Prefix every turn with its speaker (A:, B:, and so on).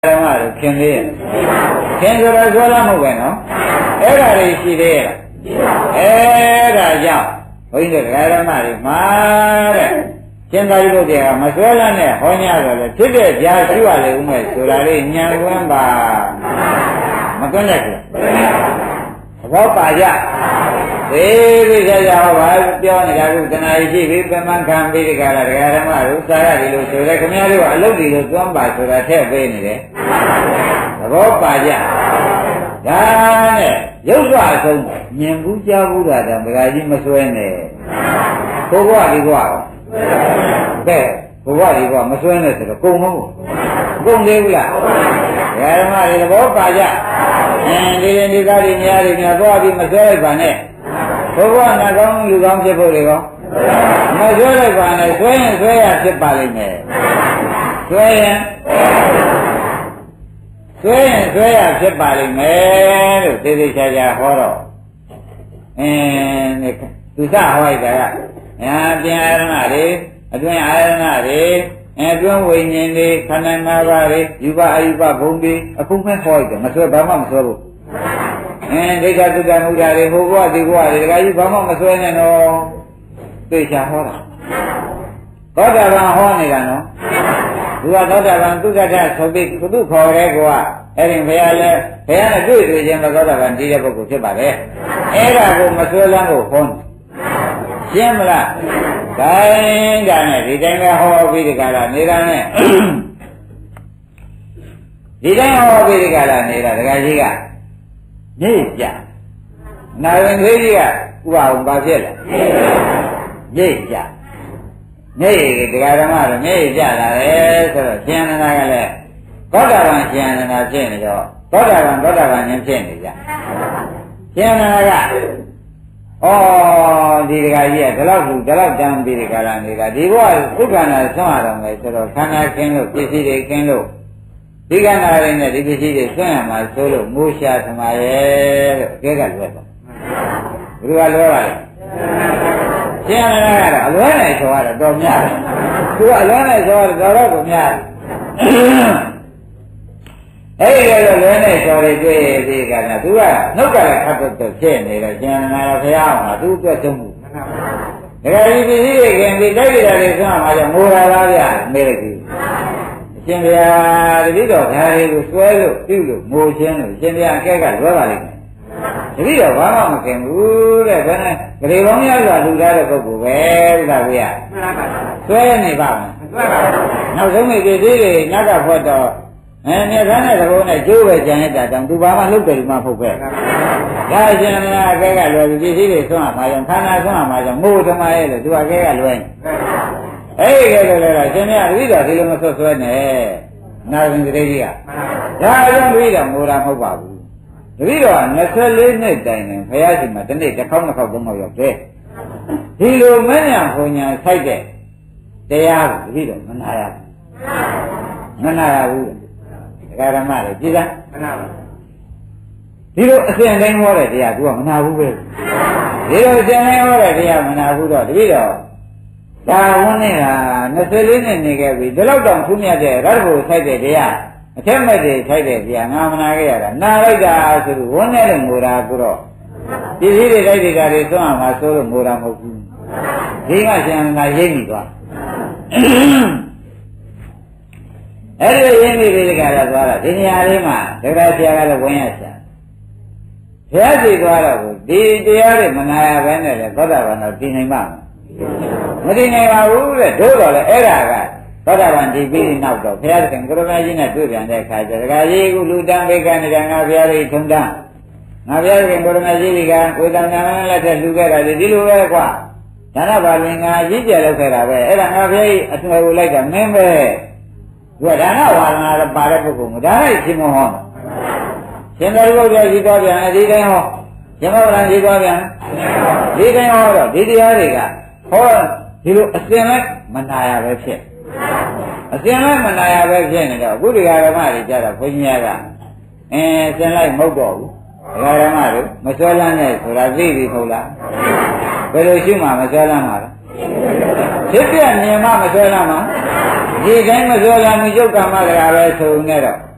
A: ဓမ္မတို့ခင်သေးရဲ့ခင်ဆိုတော့ဆွဲလာမှုပဲနော်အဲ့ဒါတွေရှိသေးရဲ့အဲ့ဒါကြောင့်ဘုန်းကြီးတို့ဓမ္မတွေမှာတဲ့ရှင်သာရိပုတ္တရာမဆွဲလာနဲ့ဟောညဆိုတော့ဖြစ်တဲ့ကြားရှိရလေဦးမယ်ဆိုတာလေးညံဝန်းပါမတွန်းလိုက်ဘူးသဘောပါကြသေချာချာဟောပါပြောနေတာကတဏှာရှိပြီပမန်ခံပြီးဒီကရဓမ္မတို့စာရတယ်လို့ဆိုတယ်ခင်ဗျားတို့ကအလုပ်တွေလို့သွမ်းပါဆိုတာထည့်ပေးနေတယ်သဘောပါကြဒါနဲ့ရုပ်စွာအဆုံးမြင်ဘူးကြားဘူးတာတော့ဗราကြီးမစွဲနဲ့ဘုရားဒီကွာကဲဘုရားဒီကွာမစွဲနဲ့ဆိုတော့ကုန်မဟုတ်ကုန်သေးဘူးလားဓမ္မတွေသဘောပါကြဒီသားတွေများတွေများသွားပြီးမစွဲလိုက်ပါနဲ့ဘုရားငါကောင်းလူကောင်းဖြစ်ဖို့တွေကောမဆွဲလိုက်ပါနဲ့ဆွဲရင်ဆွဲရဖြစ်ပါလိမ့်မယ်ဆွဲရင်ဆွဲရဖြစ်ပါလိမ့်မယ်လို့သေသေးချာချာဟောတော့သူစဟောလိုက်တာကပြန်အာရဏတွေအတွင်းအာရဏတွေအတွင်းဝိညာဉ်တွေခန္ဓာ၅ပါးတွေယူပအယူပဘုံတွေအခုမှဟောလိုက်တယ်မဆွဲဘာမှမဆွဲဘူးဒိဋ္ဌသုတ္တမုဒ္ဒတွေဟိုဘဝဒီဘဝတွေတခါကြီးဘာမှမဆွဲနဲ့တော့သိချာဟောတာသောတာပန်ဟောနေတာနော်သူကသောတာပန်သုက္ကတဆိုပြီးသူခေါ်ရဲကွာအဲ့ဒီဘုရားနဲ့တွေ့ချင်းသောတာပန်တည်တဲ့ပုဂ္ဂိုလ်ဖြစ်ပါတယ်အဲ့ဒါကိုမဆွဲလန်းကိုဟောရှင်းမလားဒါနဲ့ဒီတိုင်းပဲဟောပြီးဒီကလာနေတာနဲ့ဒီတိုင်းဟောပြီးဒီကလာနေတာတခါကြီးကနေကြနာရင်သေးကြီးကဥပအောင်ပါဖြစ်လာနေကြနေတရားဓမ္မတော့နေကြလာတယ်ဆိုတော့ရှင်နန္ဒာကလည်းသောတာပန်ရှင်နန္ဒာဖြစ်နေတော့သောတာပန်ရှင်ဖြစ်နေကြရှင်နန္ဒာကဒီတရားကြီးကဒီလောက်တန်းပြီးဒီကလာနေတာဒီဘဝဥက္ကဏဆွမ်းရတော့မယ်ဆိုတော့ခန္ဓာကင်းလို့ပစ္စည်းတွေကင်းလို့ဒီကနာရင်းနဲ့ဒီပစ္စည်းတွေဆွမ်းရမှာဆိုလို့မိုးရှာသမားရဲ့လို့အကဲကလွဲတော့ဘယ်လိုကလွဲပါလဲရှင်းရတာကတော့အလွဲနိုင်ဆိုရတော့များတယ်သူကအလွဲနိုင်ဆိုရတော့ကိုများတယ်အဲ့ဒီလိုလွဲနိုင်ဆိုရတွေ့ပြီးကနာသူကနှုတ်ကလည်းခတ်တော့ဖြစ်နေတယ်ရှင်းရတာဘုရားအောင်သူအတွက်သုံးမှုဒါကြဒီပစ္စည်းတွေခင်ပြီးတိုက်ရတာတွေဆွမ်းမှာကြောင့်မိုးလာလားဗျာမေးလိုက်ပြီရှင်ဗျာတတိတော်ဓာရီကိုဆွဲလို့ပြုလို့ငိုချင်းလို့ရှင်ဗျာအကဲကလွဲပါလိမ့်မယ်တတိတော်ဘာမှမခင်ဘူးတဲ့ဘယ်နဲ့ဂရေပေါင်းများစွာလူသားတဲ့ပုဂ္ဂိုလ်ပဲဒါဗျာဆွဲနေပါမယ်နောက်ဆုံးမိပစ္စည်းတွေနတ်ကဖွက်တော့မြတ်သားတဲ့သဘောနဲ့ကျိုးပဲကြံရတာတောင်သူဘာမှလုပ်တယ်ဒီမှာဖုတ်ပဲဒါရှင်ဗျာအကဲကလွဲပြီးပစ္စည်းတွေဆွမ်းမှာကြောင့်ခန္ဓာဆွမ်းမှာကြောင့်ငိုသမားရဲ့လို့သူအကဲကလွဲအဲ့ဒီကဲတော့ရှင်မြတ်တတိတော်ဒီလိုမဆွဲနဲ့နာရင်တတိကြီးကဒါကြောင့်တတိတော်ငိုတာမဟုတ်ပါဘူးတတိတော်က24နှစ်တိုင်နေဘုရားရှင်မှာတစ်နေ့တစ်ခေါက်နှစ်ခေါက်သုံးခေါက်ရောက်တယ်ဒီလိုမဉ္ဇဉ်ဘုံညာဆိုင်တဲ့တရားကိုတတိတော်မနာရဘူးဒကာဓမ္မတွေကြည်လားဒီလိုအစဉ်တိုင်းဟောတဲ့တရားသူကမနာဘူးပဲဒီလိုအစဉ်တိုင်းဟောတဲ့တရားမနာဘူးတော့တတိတော်ဒါဝန်းနေတာ24နှစ်နေခဲ့ပြီဒီလောက်တောင်ဖူးမြတ်တဲ့ရတ္တဘုဆိုင်တဲ့တရားအထက်မဲ့တွေဆိုင်တဲ့တရားငါမနာခဲ့ရတာနာလိုက်တာဆိုလို့ဝန်းနေတဲ့ငိုတာဆိုတော့ဒီစည်းတွေတိုက်တွေကတွေသွမ်းမှာဆိုလို့ငိုတာမဟုတ်ဘူးဒီကရှင်ကရိပ်မိသွားအဲ့ဒီရိပ်မိပြီးတကယ်တော့သွားတာဒီနေရာလေးမှာဒကာဆရာကလည်းဝင်ရရှာဘုရားရှိသွားတော့ဒီတရားတွေမနာရဘဲနဲ့လေသောတာပန်တော့တည်နိုင်မှာမတည်နိုင်ပါဘူးတဲ့တို့တော့လေအဲ့ဒါကသောတာပန်ဒီပြီးနောက်တော့ဘုရားရှင်ကိုရမကြီးနဲ့တွေ့ပြန်တဲ့အခါကျဒကာကြီးကလူတန်းဘေကနေကငါဘုရားကြီးထုံတန်းငါဘုရားရှင်ကိုရမကြီးကကိုယ်တန်ညာလက်ထက်လူခဲ့တာဒီလိုပဲကွာဒါနပါလင်ငါကြီးကျယ်လောက်ခဲ့တာပဲအဲ့ဒါငါဘုရားကြီးအထွေကိုလိုက်တာမင်းပဲသူကဒါနဝါဒနာပါတဲ့ပုဂ္ဂိုလ်ကဒါလိုက်ရှင်မဟောရှင်တော်ဘုရားကြီးတော်ပြန်ဒီတိုင်းဟောရှင်မောဂလန်ကြီးတော်ပြန်ဒီတိုင်းဟောတော့ဒီတရားတွေကဟောဒီလိုအစဉ်လိုက်မနာရပဲဖြစ်အစဉ်လိုက်မနာရပဲဖြစ်နေတော့အခုဒီဃာရမတွေကြတော့ဘုန်းကြီးကအစဉ်လိုက်မဟုတ်တော့ဘူးဃာရမတို့မဆွဲလန်းနဲ့ဆိုတာသိပြီဟုတ်လားဘယ်လိုရှိမှမဆွဲလန်းမှာလဲဖြစ်ပြမြင်မှမဆွဲလန်းမှာဒီတိုင်းမဆွဲလန်းဘူးရုပ်ကမ္မကပဲဆိုနေတော့